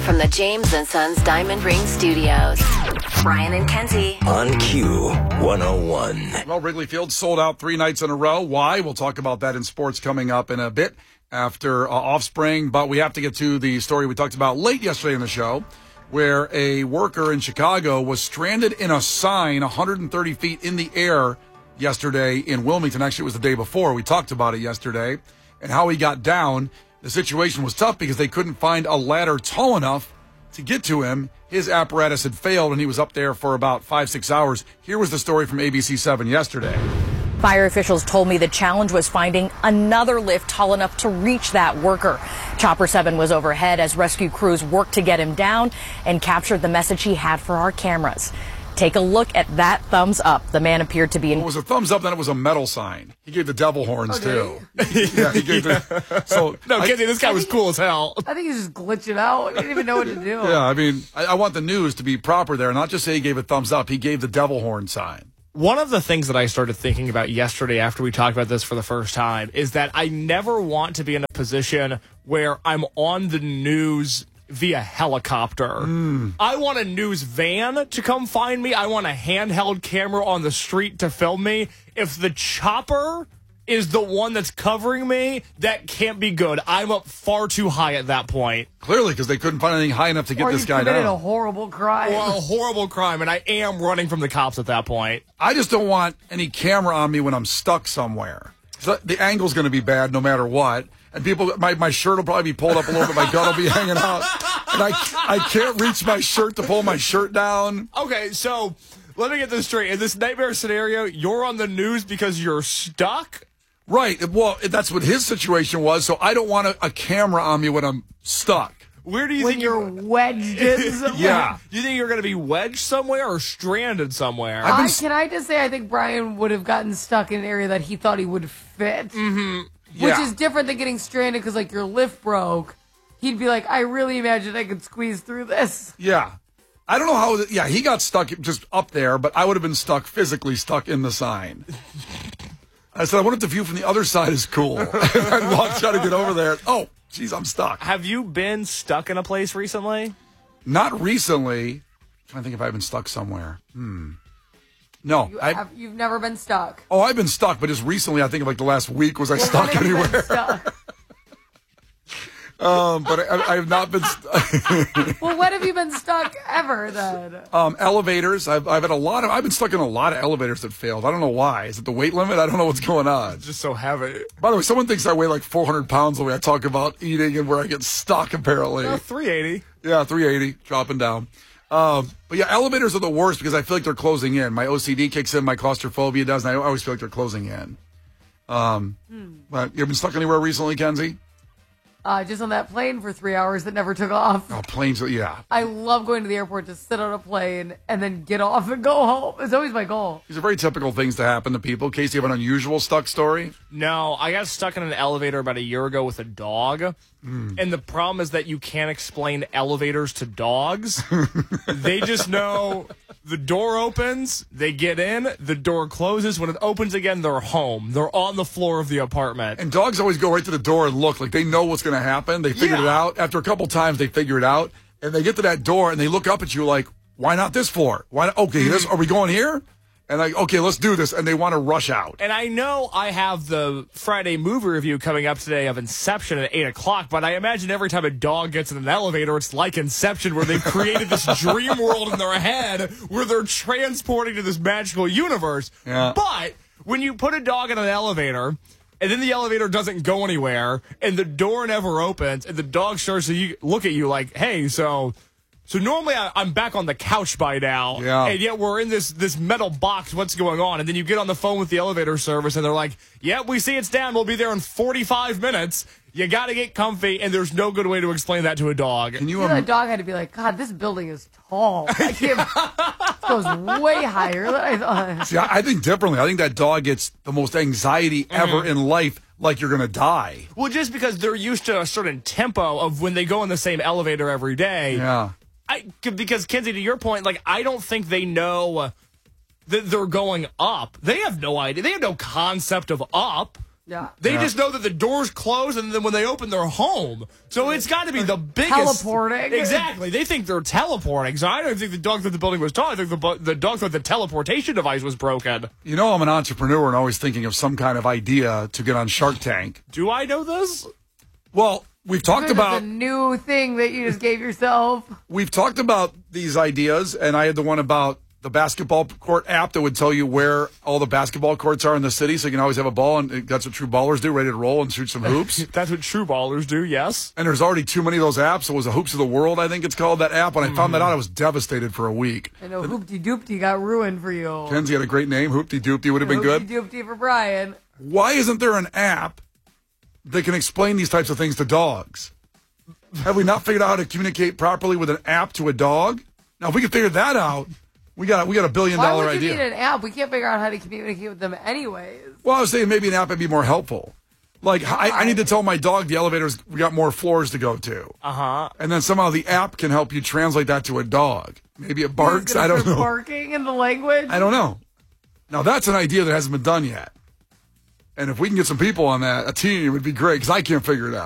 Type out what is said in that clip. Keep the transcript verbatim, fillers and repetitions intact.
from the James and Sons Diamond Ring Studios. Brian and Kenzie. On Q one oh one. Well, Wrigley Field sold out three nights in a row. Why? We'll talk about that in sports coming up in a bit after uh, Offspring. But we have to get to the story we talked about late yesterday in the show, where a worker in Chicago was stranded in a sign one hundred thirty feet in the air yesterday in Wilmington. Actually, it was the day before. We talked about it yesterday and how he got down. The situation was tough because they couldn't find a ladder tall enough to get to him. His apparatus had failed, and he was up there for about five, six hours. Here was the story from A B C seven yesterday. Fire officials told me the challenge was finding another lift tall enough to reach that worker. Chopper seven was overhead as rescue crews worked to get him down and captured the message he had for our cameras. Take a look at that thumbs up. The man appeared to be in... Well, it was a thumbs up, then it was a metal sign. He gave the devil horns, Okay. too. yeah, he gave the... So, No, I- Kenzie, this guy was cool as hell. I think he's just glitching out. He didn't even know what to do. Yeah, I mean, I, I want the news to be proper there, not just say he gave a thumbs up. He gave the devil horn sign. One of the things that I started thinking about yesterday after we talked about this for the first time is that I never want to be in a position where I'm on the news via helicopter. Mm. I want a news van to come find me. I want a handheld camera on the street to film me. If the chopper is the one that's covering me, that can't be good. I'm up far too high at that point. Clearly, because they couldn't find anything high enough to get Or this you guy committed down. a horrible crime. Well, a horrible crime, and I am running from the cops at that point. I just don't want any camera on me when I'm stuck somewhere. So the angle's going to be bad no matter what. And people, my, my shirt will probably be pulled up a little bit. My gun will be hanging out. And I, I can't reach my shirt to pull my shirt down. Okay, so let me get this straight. In this nightmare scenario, you're on the news because you're stuck? Right. Well, that's what his situation was. So I don't want a, a camera on me when I'm stuck. Where do you when think you're wedged in somewhere. Yeah. Do you think you're going to be wedged somewhere or stranded somewhere? I've been I, s- can I just say, I think Brian would have gotten stuck in an area that he thought he would fit. Mm-hmm. Which Yeah. is different than getting stranded because, like, your lift broke. He'd be like, I really imagine I could squeeze through this. Yeah. I don't know how, yeah, he got stuck just up there, but I would have been stuck, physically stuck in the sign. I said, I wonder if the view from the other side is cool. I walked trying to get over there. Oh, geez, I'm stuck. Have you been stuck in a place recently? Not recently. I'm trying to think if I've been stuck somewhere. Hmm. No. You I, have, you've never been stuck. oh, I've been stuck, but just recently, I think of like the last week, was I stuck When have you been anywhere? stuck? Um, but I, I have not been st- Well, when have you been stuck ever, then? um, elevators. I've, I've had a lot of, I've been stuck in a lot of elevators that failed. I don't know why. Is it the weight limit? I don't know what's going on. Just so heavy. By the way, someone thinks I weigh like four hundred pounds the way I talk about eating and where I get stuck, apparently. Oh, three eighty. Yeah, three eighty, dropping down. Um, but yeah, elevators are the worst because I feel like they're closing in. My O C D kicks in, my claustrophobia does, and I always feel like they're closing in. Um, Hmm. but you ever been stuck anywhere recently, Kenzie? Uh, just on that plane for three hours that never took off. Oh, planes, yeah. I love going to the airport to sit on a plane and then get off and go home. It's always my goal. These are very typical things to happen to people. Casey, you have an unusual stuck story? No, I got stuck in an elevator about a year ago with a dog. And the problem is that you can't explain elevators to dogs. They just know the door opens, they get in, the door closes. When it opens again, they're home. They're on the floor of the apartment. And dogs always go right to the door and look like they know what's going to happen. They figured it Yeah. out. After a couple times, they figure it out. And they get to that door and they look up at you like, why not this floor? Why not? Okay, this, are we going here? And like, okay, let's do this. And they want to rush out. And I know I have the Friday movie review coming up today of Inception at eight o'clock, but I imagine every time a dog gets in an elevator, it's like Inception, where they've created this dream world in their head where they're transporting to this magical universe. Yeah. But when you put a dog in an elevator, and then the elevator doesn't go anywhere, and the door never opens, and the dog starts to you- look at you like, hey, so... So normally I, I'm back on the couch by now, Yeah. and yet we're in this this metal box. What's going on? And then you get on the phone with the elevator service, and they're like, "Yeah, we see it's down. We'll be there in forty-five minutes. You got to get comfy." And there's no good way to explain that to a dog. Can you You know, um, that dog had to be like, God, this building is tall. I can't. It goes way higher than I thought. See, I, I think differently. I think that dog gets the most anxiety ever in life, like you're going to die. Well, just because they're used to a certain tempo of when they go in the same elevator every day. Yeah. I, because, Kenzie, to your point, like, I don't think they know that they're going up. They have no idea. They have no concept of up. Yeah. They Yeah. just know that the doors close, and then when they open, they're home. So it's got to be the biggest. Teleporting. Exactly. They think they're teleporting. So I don't think the dog thought the building was tall. I think the, bu- the dog thought the teleportation device was broken. You know, I'm an entrepreneur and always thinking of some kind of idea to get on Shark Tank. Do I know this? Well, we've talked This is about a new thing that you just gave yourself. we've talked about these ideas, and I had the one about the basketball court app that would tell you where all the basketball courts are in the city, so you can always have a ball, and that's what true ballers do, ready to roll and shoot some hoops. That's what true ballers do, yes. And there's already too many of those apps. It was a Hoops of the World, I think it's called, that app. When I found that out, I was devastated for a week. I know Hoopty Doopty got ruined for you. Kenzie had a great name. Hoopty Doopty would have been good. Hoopty Doopty for Brian. Why isn't there an app that can explain these types of things to dogs? Have we not figured out how to communicate properly with an app to a dog? Now, if we can figure that out, we got we got a billion Why dollar would you idea. need an app? We can't figure out how to communicate with them anyways. Well, I was saying maybe an app would be more helpful. Like, I, I need to tell my dog the elevators, we got more floors to go to. Uh-huh. And then somehow the app can help you translate that to a dog. Maybe it barks. I don't know. Barking in the language? I don't know. Now, that's an idea that hasn't been done yet. And if we can get some people on that, a team, it would be great because I can't figure it out.